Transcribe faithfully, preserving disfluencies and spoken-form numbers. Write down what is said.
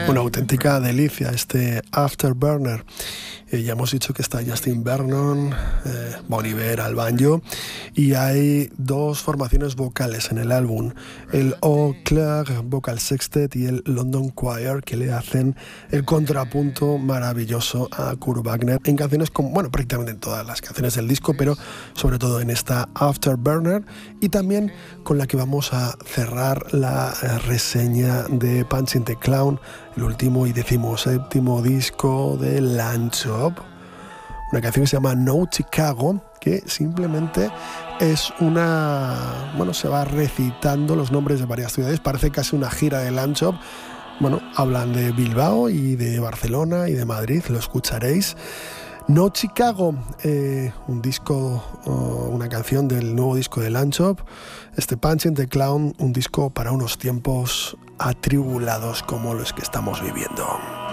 Una auténtica delicia este Afterburner. Eh, ya hemos dicho que está Justin Vernon, eh, Bon Iver al banjo, y hay dos formaciones vocales en el álbum, el Eau Claire Vocal Sextet y el London Choir, que le hacen el contrapunto maravilloso a Kurt Wagner en canciones como, bueno, prácticamente en todas las canciones del disco, pero sobre todo en esta Afterburner, y también con la que vamos a cerrar la eh, reseña de Punching the Clown, el último y decimoséptimo disco de Lamb Chop, una canción que se llama No Chicago, que simplemente es una... bueno, se va recitando los nombres de varias ciudades, parece casi una gira de Lamb Chop. Bueno, hablan de Bilbao y de Barcelona y de Madrid, lo escucharéis. No Chicago, eh, un disco, uh, una canción del nuevo disco de Lamb Chop, este Punching the Clown, un disco para unos tiempos atribulados como los que estamos viviendo.